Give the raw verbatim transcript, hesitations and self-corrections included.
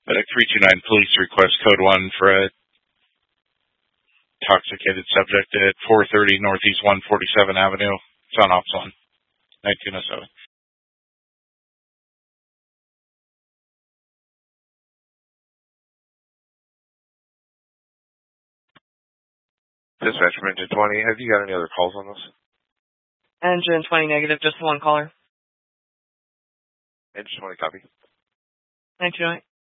Medic three two nine police request code one for a intoxicated subject at four thirty Northeast one forty-seven Avenue. It's on Ops one, nineteen oh seven. Dispatch from Engine twenty. Have you got any other calls on this? Engine twenty negative, just one caller. Engine twenty, copy. Thank you.